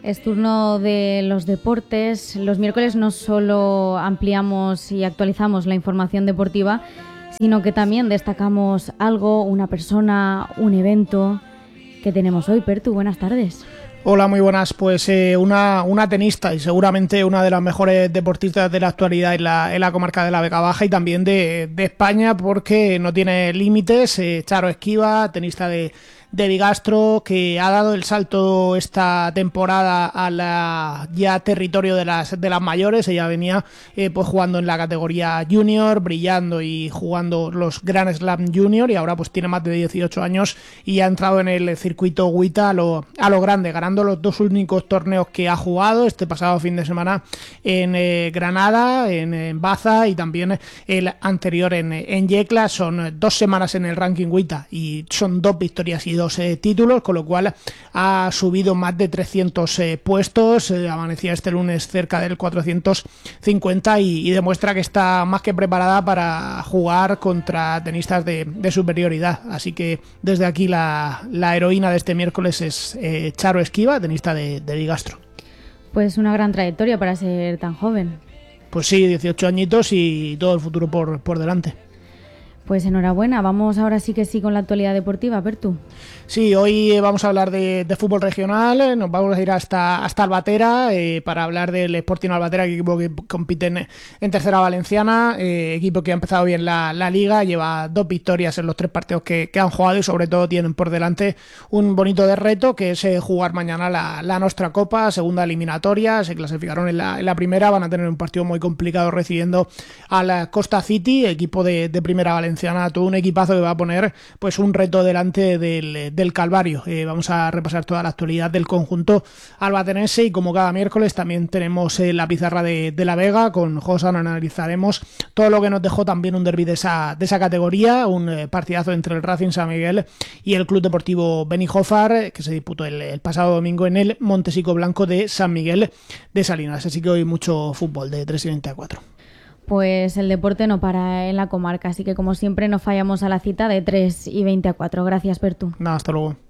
Es turno de los deportes. Los miércoles no solo ampliamos y actualizamos la información deportiva, sino que también destacamos algo, una persona, un evento que tenemos hoy. Pertu, buenas tardes. Hola, muy buenas. Pues una tenista y seguramente una de las mejores deportistas de la actualidad en la comarca de la Vega Baja y también de España, porque no tiene límites. Charo Esquiva, tenista de Bigastro, que ha dado el salto esta temporada a la ya territorio de las mayores. Ella venía pues jugando en la categoría junior, brillando y jugando los Grand Slam Junior, y ahora pues tiene más de 18 años y ha entrado en el circuito WTA a lo grande, ganando los dos únicos torneos que ha jugado este pasado fin de semana en Granada, en Baza, y también el anterior en Yecla. Son 2 semanas en el ranking WTA y son 2 victorias y 2 títulos, con lo cual ha subido más de 300 puestos, amanecía este lunes cerca del 450 y demuestra que está más que preparada para jugar contra tenistas de superioridad. Así que desde aquí la heroína de este miércoles es Charo Esquiva, tenista de Bigastro. Pues una gran trayectoria para ser tan joven. Pues sí, 18 añitos y todo el futuro por delante. Pues enhorabuena. Vamos ahora sí que sí con la actualidad deportiva, Pertu. Sí, hoy vamos a hablar de fútbol regional. Nos vamos a ir hasta Albatera para hablar del Sporting Albatera, equipo que compite en tercera valenciana, equipo que ha empezado bien la liga, lleva 2 victorias en los 3 partidos que han jugado, y sobre todo tienen por delante un bonito de reto, que es jugar mañana la Nostra Copa, segunda eliminatoria. Se clasificaron en la primera, van a tener un partido muy complicado recibiendo a la Costa City, equipo de primera valenciana. Todo un equipazo que va a poner pues un reto delante del Calvario. Vamos a repasar toda la actualidad del conjunto albatense, y como cada miércoles también tenemos la pizarra de La Vega. Con Josan analizaremos todo lo que nos dejó también un derbi de esa categoría, un partidazo entre el Racing San Miguel y el Club Deportivo Benijófar, que se disputó el pasado domingo en el Montesico Blanco de San Miguel de Salinas. Así que hoy mucho fútbol de 3 y 20 a 4. Pues el deporte no para en la comarca, así que como siempre no fallamos a la cita de 3 y 20 a 4. Gracias, Pertu. Nada, hasta luego.